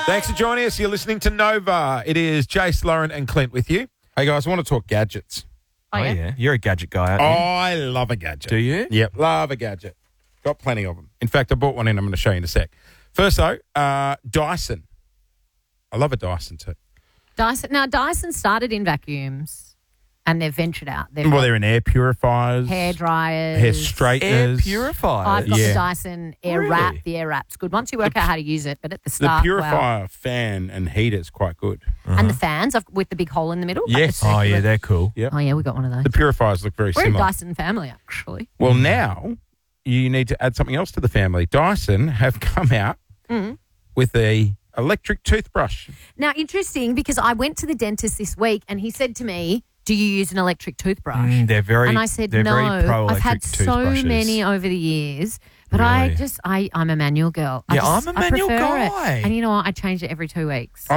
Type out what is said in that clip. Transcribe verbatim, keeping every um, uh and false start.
Thanks for joining us. You're listening to Nova. It is Jace, Lauren and Clint with you. Hey, guys, I want to talk gadgets. Oh, yeah? You're a gadget guy, aren't you? I love a gadget. Do you? Yep, love a gadget. Got plenty of them. In fact, I bought one in. I'm going to show you in a sec. First, though, uh, Dyson. I love a Dyson, too. Dyson. Now, Dyson started in vacuums and they've ventured out. They've Well, got they're in air purifiers. hair dryers. Hair straighteners. Air purifiers. I've got Yeah. the Dyson Air Really? Wrap. The Air Wrap's good. Once you work out how to use it, but at the The start, purifier wow. fan and heater is quite good. And the fans I've, with the big hole in the middle. like the Yes. Oh, circular- yeah, they're cool. Yep. Oh, yeah, we got one of those. The purifiers look very We're a similar. Dyson family, actually. Well, now you need to add something else to the family. Dyson have come out Mm. with a electric toothbrush. Now, interesting, because I went to the dentist this week and he said to me, do you use an electric toothbrush? Mm, they're very. and I said, they're no, Very pro I've had so toothbrushes. many over the years. But I Really? just, I, I'm a manual girl. I Yeah, just- I'm a I manual prefer it. guy. And you know what? I change it every two weeks.